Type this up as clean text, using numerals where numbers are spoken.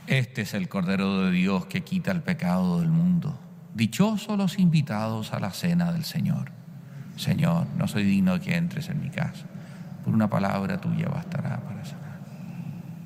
Este es el Cordero de Dios que quita el pecado del mundo. Dichosos los invitados a la cena del Señor. Señor, no soy digno de que entres en mi casa. Por una palabra tuya bastará para sanar.